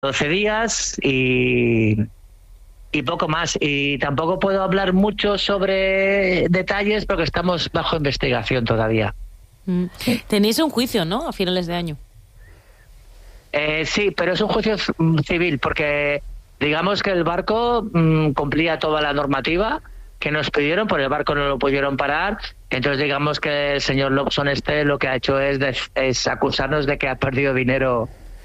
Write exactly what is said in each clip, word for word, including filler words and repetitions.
doce días y, y poco más. Y tampoco puedo hablar mucho sobre detalles porque estamos bajo investigación todavía. Mm. Tenéis un juicio, ¿no? A finales de año. Eh, sí, pero es un juicio civil porque digamos que el barco mmm, cumplía toda la normativa que nos pidieron, por el barco no lo pudieron parar. Entonces digamos que el señor Lobson este lo que ha hecho es, de, es acusarnos de que ha perdido dinero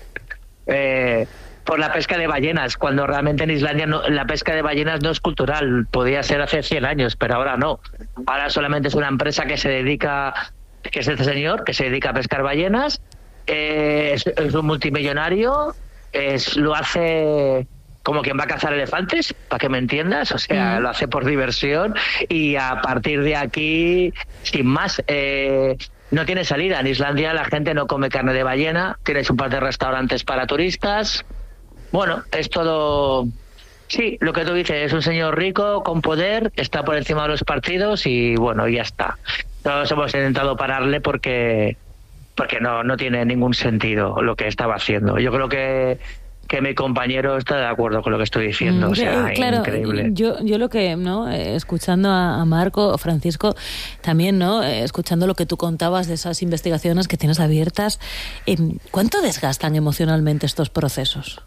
eh, por la pesca de ballenas, cuando realmente en Islandia no, la pesca de ballenas no es cultural. Podía ser hace cien años, pero ahora no. Ahora solamente es una empresa que se dedica, que es este señor, que se dedica a pescar ballenas. Eh, es, es un multimillonario, es, lo hace como quien va a cazar elefantes, para que me entiendas, o sea, mm. lo hace por diversión y a partir de aquí, sin más, eh, no tiene salida. En Islandia la gente no come carne de ballena, tienes un par de restaurantes para turistas. Bueno, es todo, sí, lo que tú dices, es un señor rico, con poder, está por encima de los partidos y bueno, ya está. Todos hemos intentado pararle porque porque no, no tiene ningún sentido lo que estaba haciendo. Yo creo que que mi compañero está de acuerdo con lo que estoy diciendo, mm, o sea, claro, increíble. Yo, yo lo que, ¿no? Eh, escuchando a, a Marco, Francisco, también, ¿no? Eh, escuchando lo que tú contabas de esas investigaciones que tienes abiertas, eh, ¿cuánto desgastan emocionalmente estos procesos?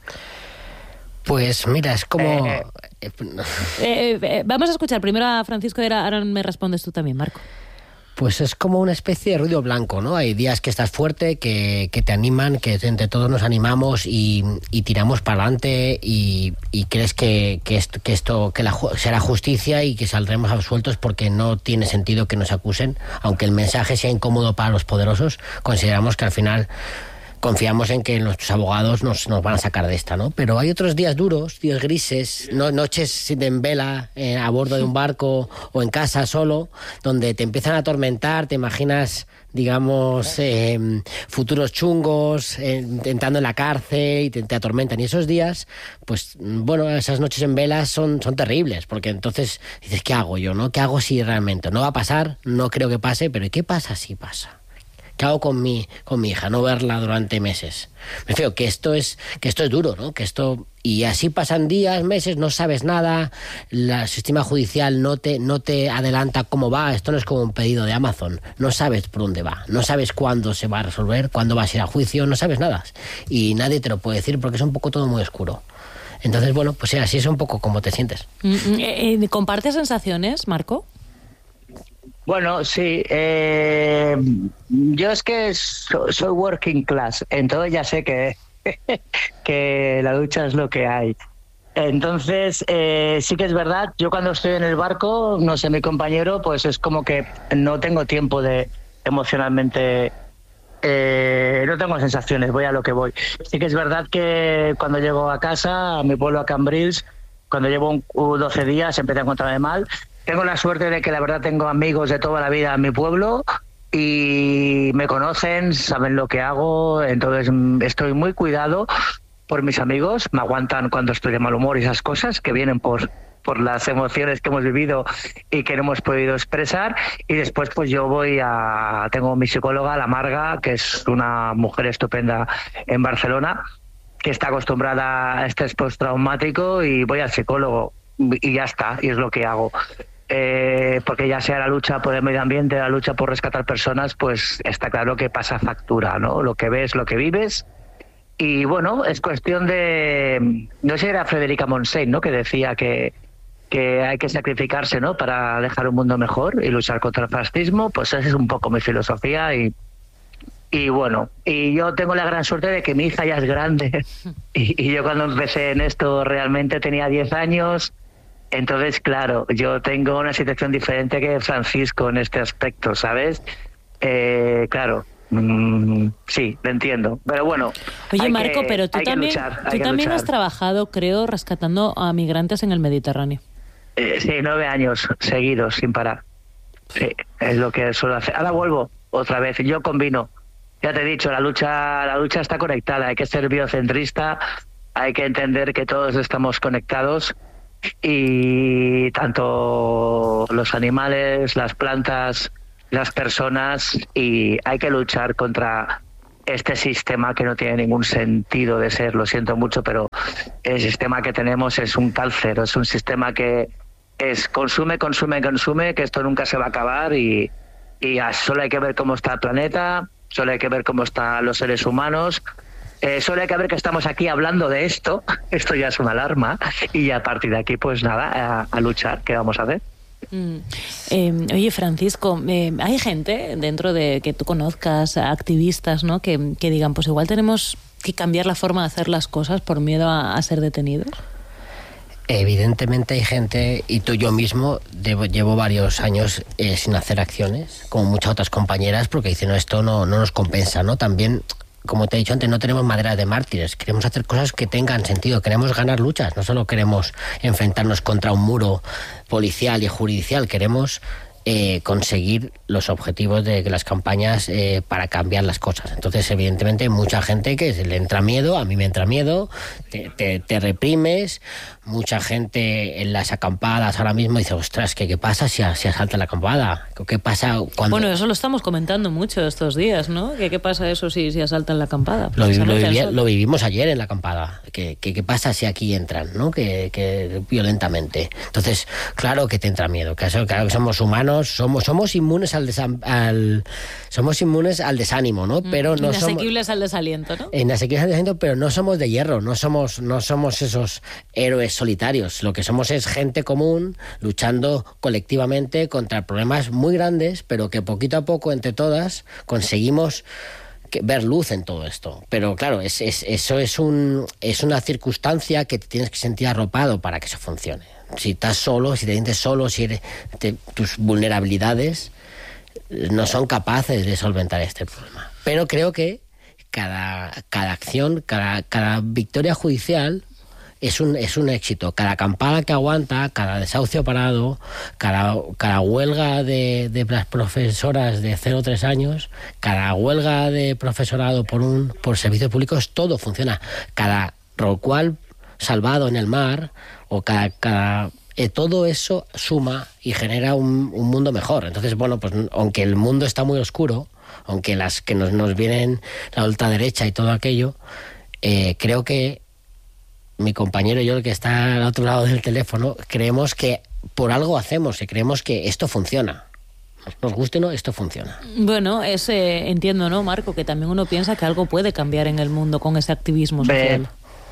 Pues mira, es como... Eh, eh, eh, eh, vamos a escuchar primero a Francisco y ahora me respondes tú también, Marco. Pues es como una especie de ruido blanco, ¿no? Hay días que estás fuerte, que, que te animan, que entre todos nos animamos y, y tiramos para adelante y, y crees que, que esto, que, esto que la, será justicia y que saldremos absueltos porque no tiene sentido que nos acusen. Aunque el mensaje sea incómodo para los poderosos, consideramos que al final confiamos en que nuestros abogados nos, nos van a sacar de esta, ¿no? Pero hay otros días duros, días grises, no, noches en vela, eh, a bordo de un barco o en casa solo, donde te empiezan a atormentar, te imaginas, digamos, eh, futuros chungos, eh, entrando en la cárcel y te, te atormentan. Y esos días, pues, bueno, esas noches en vela son, son terribles, porque entonces dices, ¿qué hago yo, no? ¿Qué hago si realmente no va a pasar? No creo que pase, pero ¿y qué pasa si pasa? ¿Qué hago con mi, con mi hija? No verla durante meses. Me refiero que esto es, que esto es duro, ¿no? Que esto, y así pasan días, meses, no sabes nada, el sistema judicial no te, no te adelanta cómo va. Esto no es como un pedido de Amazon. No sabes por dónde va, no sabes cuándo se va a resolver, cuándo vas a ir a juicio, no sabes nada. Y nadie te lo puede decir porque es un poco todo muy oscuro. Entonces, bueno, pues así es un poco como te sientes. ¿Compartes sensaciones, Marco? Bueno, sí. Eh, yo es que so, soy working class, entonces ya sé que, que la lucha es lo que hay. Entonces, eh, sí que es verdad, yo cuando estoy en el barco, no sé, mi compañero, pues es como que no tengo tiempo de emocionalmente... Eh, no tengo sensaciones, voy a lo que voy. Sí que es verdad que cuando llego a casa, a mi pueblo, a Cambrils, cuando llevo un, doce días, empecé a encontrarme mal. Tengo la suerte de que la verdad tengo amigos de toda la vida en mi pueblo y me conocen, saben lo que hago, entonces estoy muy cuidado por mis amigos, me aguantan cuando estoy de mal humor y esas cosas que vienen por, por las emociones que hemos vivido y que no hemos podido expresar. Y después pues yo voy a... tengo mi psicóloga, la Marga, que es una mujer estupenda en Barcelona, que está acostumbrada a estrés postraumático, y voy al psicólogo y ya está, y es lo que hago. Eh, porque ya sea la lucha por el medio ambiente, la lucha por rescatar personas, pues está claro que pasa factura, ¿no? Lo que ves, lo que vives. Y bueno, es cuestión de... No sé, era Federica Montseny, ¿no?, que decía que, que hay que sacrificarse, ¿no?, para dejar un mundo mejor y luchar contra el fascismo. Pues esa es un poco mi filosofía y... Y bueno, y yo tengo la gran suerte de que mi hija ya es grande. Y, y yo cuando empecé en esto realmente tenía diez años. Entonces, claro, yo tengo una situación diferente que Francisco en este aspecto, ¿sabes? Eh, claro, mmm, sí, lo entiendo. Pero bueno. Oye, hay Marco, que, pero tú hay también, que luchar, hay tú que también luchar. has trabajado, creo, rescatando a migrantes en el Mediterráneo. Eh, sí, nueve años seguidos, sin parar. Sí, es lo que suelo hacer. Ahora vuelvo otra vez. Yo combino. Ya te he dicho, la lucha, la lucha está conectada. Hay que ser biocentrista, hay que entender que todos estamos conectados y tanto los animales, las plantas, las personas, y hay que luchar contra este sistema que no tiene ningún sentido de ser, lo siento mucho, pero el sistema que tenemos es un cáncer, es un sistema que es consume, consume, consume, que esto nunca se va a acabar y, y solo hay que ver cómo está el planeta, solo hay que ver cómo están los seres humanos, eh, solo hay que ver que estamos aquí hablando de esto, esto ya es una alarma, y a partir de aquí pues nada, a, a luchar, ¿qué vamos a hacer? Mm. Eh, oye, Francisco, eh, hay gente dentro de que tú conozcas, activistas, ¿no? Que, que digan, pues igual tenemos que cambiar la forma de hacer las cosas por miedo a, a ser detenidos. Evidentemente hay gente, y tú yo mismo llevo, llevo varios años eh, sin hacer acciones, como muchas otras compañeras, porque dicen, no, esto no, no nos compensa, ¿no? También, como te he dicho antes, no tenemos madera de mártires, queremos hacer cosas que tengan sentido, queremos ganar luchas, no solo queremos enfrentarnos contra un muro policial y judicial, queremos eh, conseguir los objetivos de las campañas eh, para cambiar las cosas. Entonces, evidentemente, hay mucha gente que le entra miedo, a mí me entra miedo, te, te, te reprimes, mucha gente en las acampadas ahora mismo dice, ostras, ¿qué, qué pasa si, si asalta la acampada? ¿Qué pasa cuando...? Bueno, eso lo estamos comentando mucho estos días, ¿no? ¿Qué, qué pasa eso si, si asaltan la acampada? Lo, lo, viví, lo vivimos ayer en la acampada. ¿Qué, qué, qué pasa si aquí entran, ¿no? Que, que violentamente. Entonces, claro que te entra miedo. Claro, claro que somos humanos, somos, somos inmunes al, desam, al somos inmunes al desánimo, ¿no? Pero no inasequibles somos, al desaliento, ¿no? Inasequibles al desaliento, pero no somos de hierro, no somos, no somos esos héroes solitarios. Lo que somos es gente común luchando colectivamente contra problemas muy grandes, pero que poquito a poco entre todas conseguimos que, ver luz en todo esto. Pero claro, es, es, eso es, un, es una circunstancia que te tienes que sentir arropado para que eso funcione. Si estás solo, si te sientes solo, si eres, te, tus vulnerabilidades no son capaces de solventar este problema. Pero creo que cada, cada acción, cada, cada victoria judicial es un, es un éxito. Cada acampada que aguanta, cada desahucio parado, cada, cada huelga de, de las profesoras de cero a tres años, cada huelga de profesorado por, un, por servicios públicos, todo funciona. Cada rorcual salvado en el mar, o cada... cada eh, todo eso suma y genera un, un mundo mejor. Entonces, bueno, pues aunque el mundo está muy oscuro, aunque las que nos, nos vienen la ultraderecha y todo aquello, eh, creo que mi compañero y yo, el que está al otro lado del teléfono, creemos que por algo hacemos y creemos que esto funciona. Nos guste o no, esto funciona. Bueno, es, eh, entiendo, ¿no, Marco? Que también uno piensa que algo puede cambiar en el mundo con ese activismo social.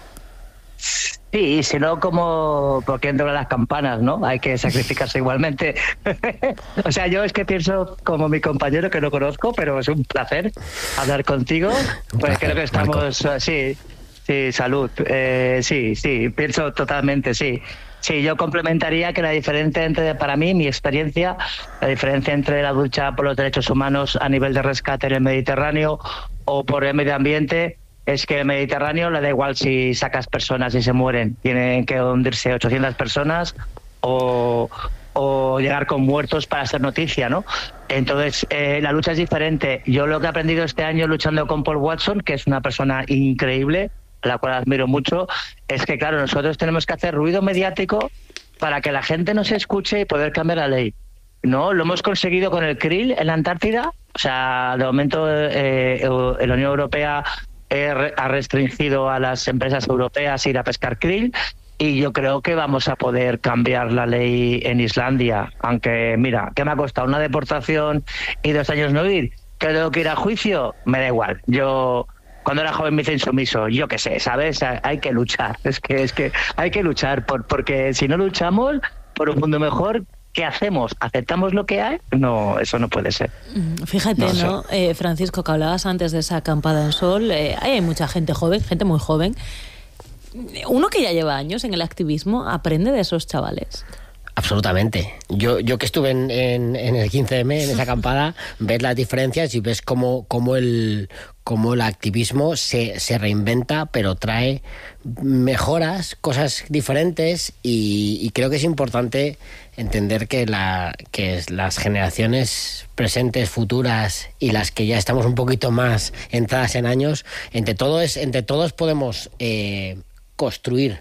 Sí, si no, como porque entran las campanas, ¿no? Hay que sacrificarse igualmente. O sea, yo es que pienso como mi compañero, que no conozco, pero es un placer hablar contigo. Un pues placer, creo que estamos... Marco. Sí, sí, salud. Eh, sí, sí, pienso totalmente, sí. Sí, yo complementaría que la diferencia entre, para mí, mi experiencia, la diferencia entre la lucha por los derechos humanos a nivel de rescate en el Mediterráneo o por el medio ambiente, es que el Mediterráneo le da igual si sacas personas y se mueren. Tienen que hundirse ochocientas personas o, o llegar con muertos para hacer noticia, ¿no? Entonces, eh, la lucha es diferente. Yo lo que he aprendido este año luchando con Paul Watson, que es una persona increíble, a la cual admiro mucho, es que, claro, nosotros tenemos que hacer ruido mediático para que la gente nos escuche y poder cambiar la ley. No, lo hemos conseguido con el krill en la Antártida. O sea, de momento eh, la Unión Europea ha restringido a las empresas europeas ir a pescar krill, y yo creo que vamos a poder cambiar la ley en Islandia. Aunque, mira, ¿qué me ha costado? Una deportación y dos años no ir. ¿Que tengo que ir a juicio? Me da igual. Yo, cuando era joven, me hice insumiso. Yo qué sé, ¿sabes? Hay que luchar. Es que, es que hay que luchar, por, porque si no luchamos por un mundo mejor, ¿qué hacemos? ¿Aceptamos lo que hay? No, eso no puede ser. Fíjate, ¿no, ¿no? Eh, Francisco, que hablabas antes de esa acampada en Sol, eh, hay mucha gente joven, gente muy joven. Uno que ya lleva años en el activismo, ¿aprende de esos chavales? Absolutamente. Yo, yo que estuve en, en, en el quince eme, en esa acampada, ves las diferencias y ves cómo, cómo, el, cómo el activismo se, se reinventa, pero trae mejoras, cosas diferentes, y, y creo que es importante entender que, la, que las generaciones presentes, futuras y las que ya estamos un poquito más entradas en años, entre todos, entre todos podemos eh, construir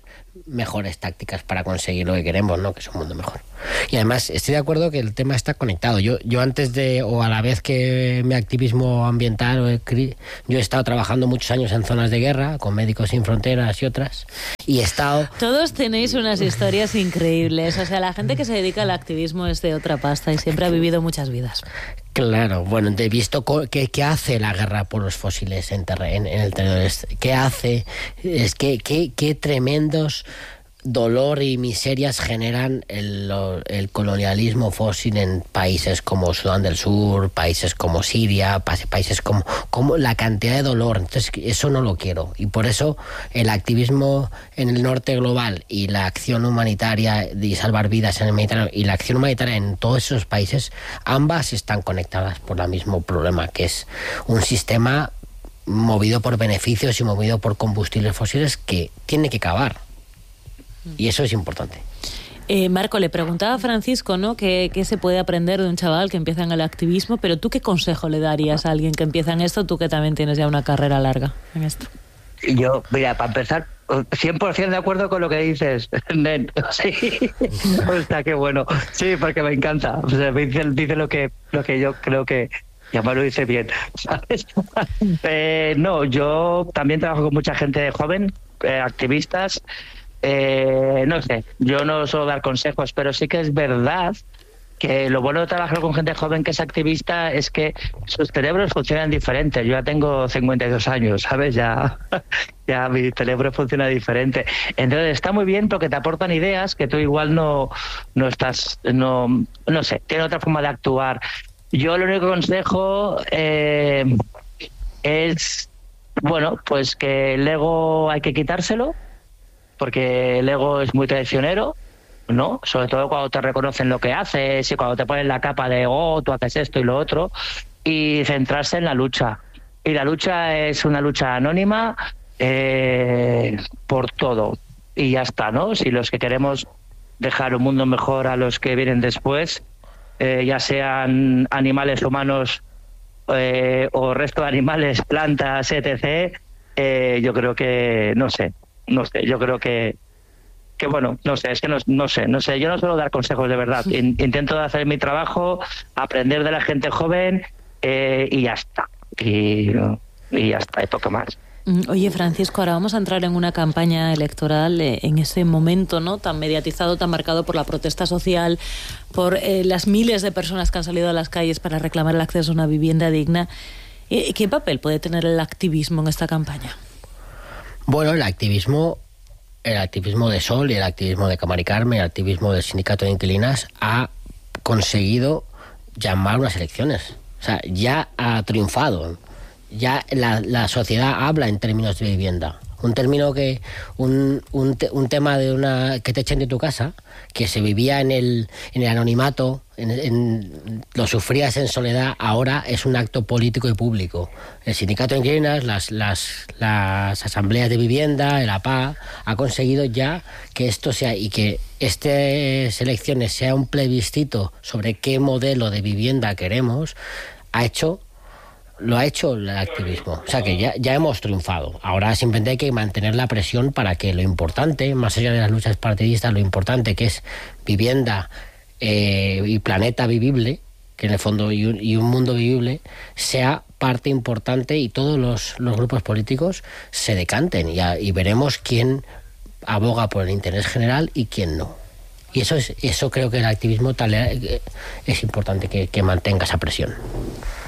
mejores tácticas para conseguir lo que queremos, ¿no? Que es un mundo mejor. Y además estoy de acuerdo que el tema está conectado. Yo, yo antes de, o a la vez que mi activismo ambiental, yo he estado trabajando muchos años en zonas de guerra, con Médicos Sin Fronteras y otras, y he estado... Todos tenéis unas historias increíbles. O sea, la gente que se dedica al activismo es de otra pasta y siempre ha vivido muchas vidas. Claro, bueno, he visto qué, qué hace la guerra por los fósiles en, en, en el territorio este. ¿Qué hace? Es que qué, qué tremendos dolor y miserias generan el, el colonialismo fósil en países como Sudán del Sur, países como Siria, países como, como la cantidad de dolor. Entonces, eso no lo quiero. Y por eso el activismo en el norte global y la acción humanitaria y salvar vidas en el Mediterráneo y la acción humanitaria en todos esos países, ambas están conectadas por el mismo problema, que es un sistema movido por beneficios y movido por combustibles fósiles que tiene que acabar. Y eso es importante. Eh, Marco, le preguntaba a Francisco, ¿no?, ¿Qué, qué se puede aprender de un chaval que empieza en el activismo, pero tú qué consejo le darías a alguien que empieza en esto, tú que también tienes ya una carrera larga en esto? Yo, mira, para empezar, cien por ciento de acuerdo con lo que dices, Nen. Sí, está qué bueno. Sí, porque me encanta. O sea, me dice, dice lo que lo que yo creo que ya me lo dice bien, ¿sabes? Eh, no, yo también trabajo con mucha gente joven, eh, activistas. Eh, no sé, yo no suelo dar consejos, pero sí que es verdad que lo bueno de trabajar con gente joven que es activista es que sus cerebros funcionan diferente. Yo ya tengo cincuenta y dos años, ¿sabes? Ya, ya mi cerebro funciona diferente. Entonces está muy bien porque te aportan ideas que tú igual no, no estás, no, no sé, tiene otra forma de actuar. Yo lo único consejo eh, es, bueno, pues que el ego hay que quitárselo, porque el ego es muy traicionero, ¿no? Sobre todo cuando te reconocen lo que haces y cuando te ponen la capa de, oh, tú haces esto y lo otro, y centrarse en la lucha. Y la lucha es una lucha anónima eh, por todo. Y ya está, ¿no? Si los que queremos dejar un mundo mejor a los que vienen después, eh, ya sean animales humanos eh, o resto de animales, plantas, etcétera, eh, yo creo que, no sé, No sé, yo creo que, que bueno, no sé, es que no, no sé, no sé, yo no suelo dar consejos de verdad. In, intento hacer mi trabajo, aprender de la gente joven eh, y ya está. Y, y ya está, y poco más. Oye, Francisco, ahora vamos a entrar en una campaña electoral eh, en ese momento, ¿no?, tan mediatizado, tan marcado por la protesta social, por eh, las miles de personas que han salido a las calles para reclamar el acceso a una vivienda digna. Eh, ¿Qué papel puede tener el activismo en esta campaña? Bueno, el activismo, el activismo de Sol y el activismo de Cámara y Carmen, el activismo del Sindicato de Inquilinas ha conseguido llamar unas elecciones. O sea, ya ha triunfado. Ya la, la sociedad habla en términos de vivienda. Un término que, un, un, te, un tema de una que te echen de tu casa, que se vivía en el, en el anonimato, en, en, lo sufrías en soledad, ahora es un acto político y público. El Sindicato de Inquilinas, las, las, las asambleas de vivienda, el A P A, ha conseguido ya que esto sea, y que estas elecciones sea un plebiscito sobre qué modelo de vivienda queremos, ha hecho... Lo ha hecho el activismo. O sea que ya, ya hemos triunfado. Ahora simplemente hay que mantener la presión para que lo importante, más allá de las luchas partidistas, lo importante que es vivienda eh, y planeta vivible, que en el fondo y un, y un mundo vivible, sea parte importante y todos los, los grupos políticos se decanten y, a, y veremos quién aboga por el interés general y quién no. Y eso es eso creo que el activismo tal, es importante que, que mantenga esa presión.